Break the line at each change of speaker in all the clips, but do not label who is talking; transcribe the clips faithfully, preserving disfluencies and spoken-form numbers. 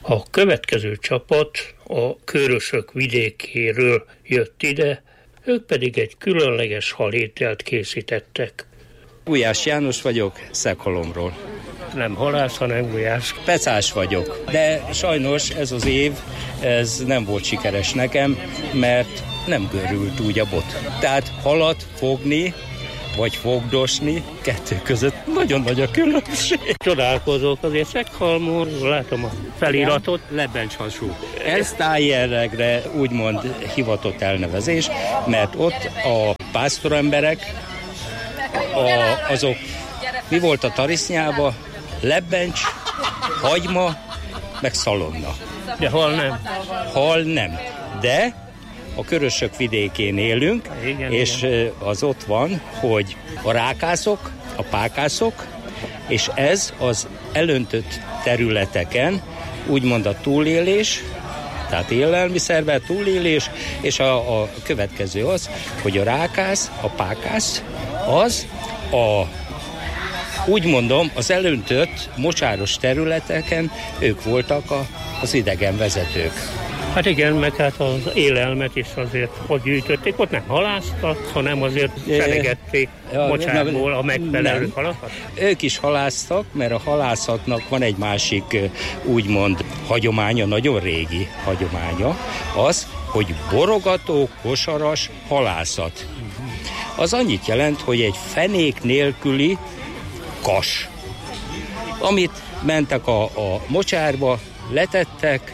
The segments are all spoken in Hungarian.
A következő csapat a Körösök vidékéről jött ide, ők pedig egy különleges halételt készítettek.
Gulyás János vagyok, Szeghalomról.
Nem halász, hanem gulyás.
Pecás vagyok, de sajnos ez az év, ez nem volt sikeres nekem, mert nem görült úgy a bot. Tehát halat fogni, vagy fogdosni, kettő között nagyon nagy a különbség.
Csodálkozok, azért Szeghalmon, látom a feliratot.
Lebencs-hasú. Ez tájjellegre úgymond hivatott elnevezés, mert ott a pásztoremberek, a, azok, mi volt a tarisznyába? Lebbencs, hagyma, meg szalonna.
De hal nem.
Hal nem. De a Körösök vidékén élünk,
igen,
és
igen.
Az ott van, hogy a rákászok, a pákászok, és ez az elöntött területeken úgymond a túlélés, tehát élelmiszerben túlélés, és a, a következő az, hogy a rákász, a pákász, az a úgy mondom, az elöntött mocsáros területeken ők voltak a, az idegen vezetők.
Hát igen, meg hát az élelmet is azért ott gyűjtötték, ott nem halásztak, hanem azért szerették mocsárból a megfelelő halakat.
Ők is halásztak, mert a halászatnak van egy másik úgymond hagyománya, nagyon régi hagyománya, az, hogy borogató, kosaras halászat. Az annyit jelent, hogy egy fenék nélküli kas, amit mentek a, a mocsárba, letettek,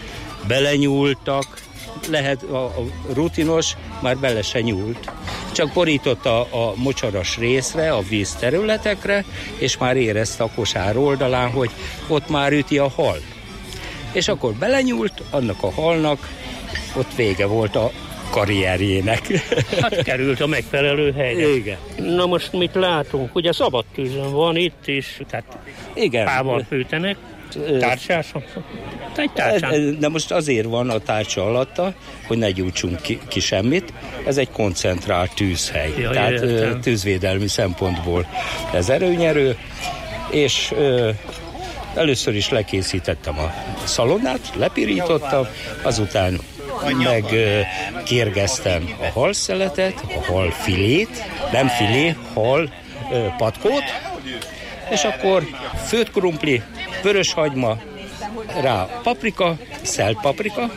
belenyúltak, lehet a, a rutinos, már bele se nyúlt. Csak borított a, a mocsaras részre, a vízterületekre, és már érezte a kosár oldalán, hogy ott már üti a hal. És akkor belenyúlt, annak a halnak ott vége volt a karrierjének.
Hát került a megfelelő helyre.
Igen.
Na most mit látunk? Ugye szabad tűzön van itt is, tehát
igen.
Fával fűtenek, tárcsáson. Egy tárcsán.
De most azért van a tárcsa alatta, hogy ne gyújtsunk ki, ki semmit. Ez egy koncentrált tűzhely. Ja, tehát értem. Tűzvédelmi szempontból ez erőnyerő, és ö, először is lekészítettem a szalonnát, lepirítottam, azután meg ö, kérgeztem a halszeletet, a halfilét, nem filé, hal ö, patkót, és akkor főtt krumpli, vöröshagyma, rá paprika, szelt paprika,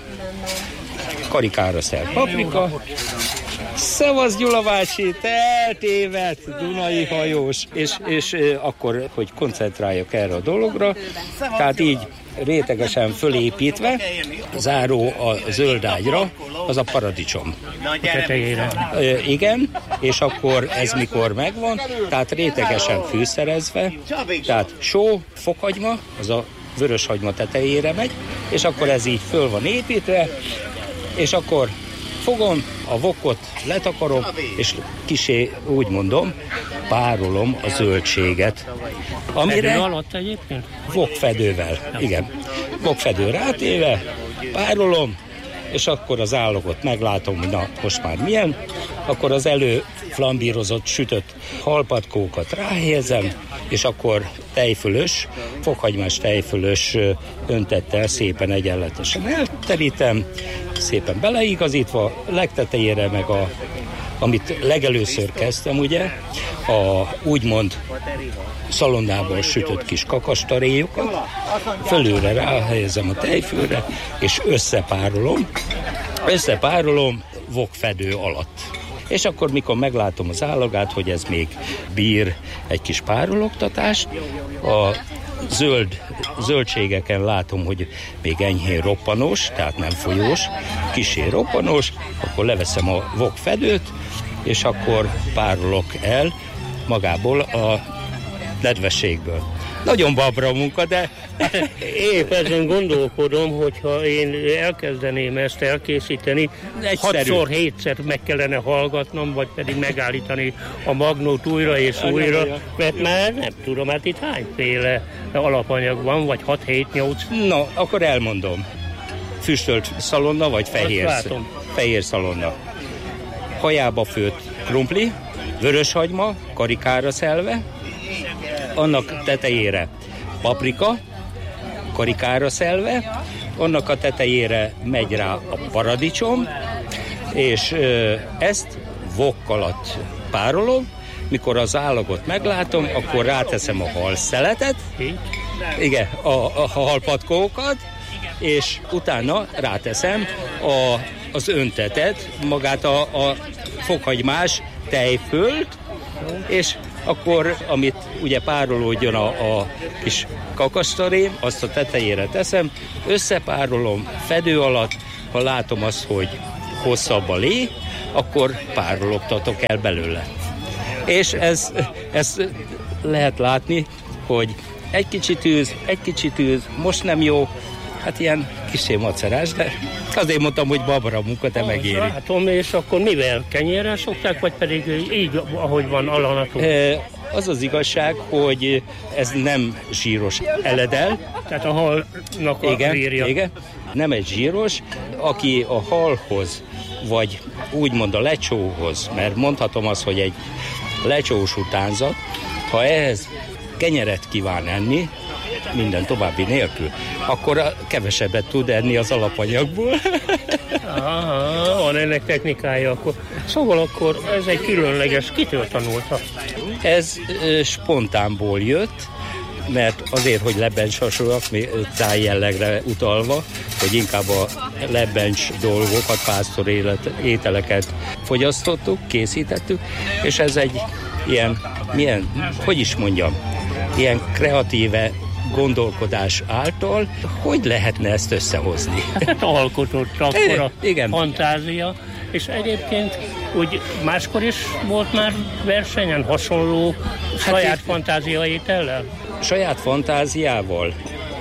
karikára szelt paprika. Szevasz Gyula bácsi, te eltévedt, Dunai hajós, és, és akkor, hogy koncentráljak erre a dologra, tehát így rétegesen fölépítve, záró a zöld ágyra, az a paradicsom. E, igen, és akkor ez mikor megvan, tehát rétegesen fűszerezve, tehát só, fokhagyma, az a vöröshagyma tetejére megy, és akkor ez így föl van építve, és akkor fogom, a vokot letakarom, és kisé, úgy mondom, párolom a zöldséget.
Amire fedő alatt egyébként?
Vokfedővel, igen. Vokfedő rátéve, párolom, és akkor az állagot meglátom, hogy na, most már milyen, akkor az elő flambírozott, sütött halpatkókat ráhelyezem, és akkor tejfölös, fokhagymás tejfölös öntettel szépen egyenletesen elterítem, szépen beleigazítva, legtetejére meg a, amit legelőször kezdtem, ugye, a úgymond szalonnából sütött kis kakastaréjukat, fölőre ráhelyezem a tejfölre, és összepárolom, összepárolom vokfedő alatt. És akkor, mikor meglátom az állagát, hogy ez még bír egy kis párologtatást, a zöld, zöldségeken látom, hogy még enyhén roppanós, tehát nem folyós, kissé roppanós, akkor leveszem a vokfedőt, és akkor párolok el magából a nedvességből. Nagyon babra munka, de...
Épp ezen gondolkodom, hogyha én elkezdeném ezt elkészíteni, hatszor, hétszer meg kellene hallgatnom, vagy pedig megállítani a magnót újra és újra, mert már nem tudom, hát itt hányféle alapanyag van, vagy hat, hét, nyolc.
Na, akkor elmondom. Füstölt szalonna, vagy fehér, fehér szalonna. Hajába főtt krumpli, vöröshagyma, karikára szelve, annak tetejére paprika, karikára szelve, annak a tetejére megy rá a paradicsom, és ezt vokk alatt párolom, mikor az állagot meglátom, akkor ráteszem a halszeletet, igen, a, a halpatkókat, és utána ráteszem a, az öntetet, magát a, a fokhagymás tejfölt, és akkor, amit ugye párolódjon a, a kis kakasztarém, azt a tetejére teszem, összepárolom fedő alatt, ha látom azt, hogy hosszabb a lé, akkor párologtatok el belőle. És ez, ez lehet látni, hogy egy kicsi tűz, egy kicsi tűz, most nem jó, hát ilyen kissé macerás, de azért mondtam, hogy babra munka, te megéri.
Látom, és akkor mivel? Kenyérrel szokták, vagy pedig így, ahogy van alanatok?
Az az igazság, hogy ez nem zsíros eledel.
Tehát a halnak a
igen,
zsírja.
Igen, nem egy zsíros. Aki a halhoz, vagy úgymond a lecsóhoz, mert mondhatom azt, hogy egy lecsós utánzat, ha ehhez kenyeret kíván enni, minden további nélkül, akkor kevesebbet tud enni az alapanyagból.
Aha, van ennek technikája akkor. Szóval akkor ez egy különleges, kitől tanulta?
Ez e, spontánból jött, mert azért, hogy lebbencsasúak, tájjellegre utalva, hogy inkább a lebbencs dolgokat, pásztor élet, ételeket fogyasztottuk, készítettük, és ez egy ilyen, milyen, hogy is mondjam, ilyen kreatíve gondolkodás által, hogy lehetne ezt összehozni?
Hát alkotott akkor a
igen.
Fantázia, és egyébként úgy máskor is volt már versenyen hasonló hát saját fantázia étellel?
Saját fantáziával?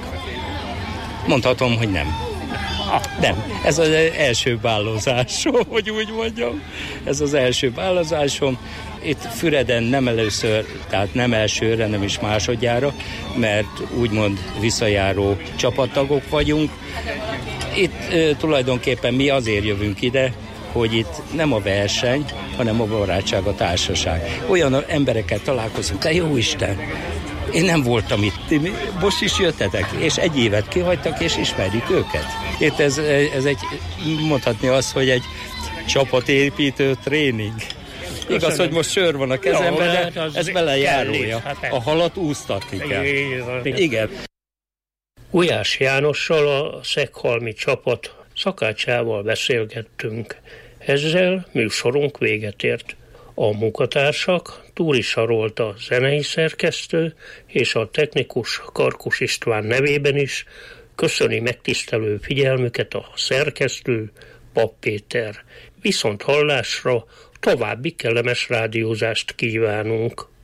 Mondhatom, hogy nem. Nem. Ez az első bálózásom, hogy úgy mondjam. Ez az első bálózásom. Itt Füreden nem először, tehát nem elsőre, nem is másodjára, mert úgymond visszajáró csapattagok vagyunk. Itt e, tulajdonképpen mi azért jövünk ide, hogy itt nem a verseny, hanem a barátság, a társaság. Olyan emberekkel találkozunk, de jó Isten, én nem voltam itt, most is jöttetek, és egy évet kihagytak, és ismerjük őket. Itt ez, ez egy, mondhatni azt, hogy egy csapatépítő tréning. Köszönöm. Igaz, hogy most sör van a kezemben, de hát ez vele járója. Hát a halat úsztatni kell. Igen.
Gulyás Jánossal, a Szeghalmi csapat szakácsával beszélgettünk. Ezzel műsorunk véget ért. A munkatársak Túri Sarolta zenei szerkesztő és a technikus Karkus István nevében is köszöni megtisztelő figyelmüket a szerkesztő Pap Péter. Viszont hallásra további kellemes rádiózást kívánunk.